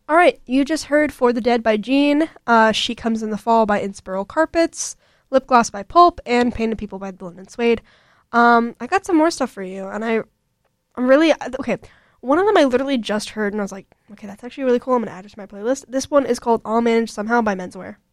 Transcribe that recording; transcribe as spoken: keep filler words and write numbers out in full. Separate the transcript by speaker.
Speaker 1: All right, you just heard For the Dead by Jean, uh, She Comes in the Fall by Inspiral Carpets, Lip Gloss by Pulp, and Painted People by London Suede. Um, I got some more stuff for you, and I, I'm really, okay, one of them I literally just heard, and I was like, okay, that's actually really cool, I'm going to add it to my playlist. This one is called All Managed Somehow by Menswear.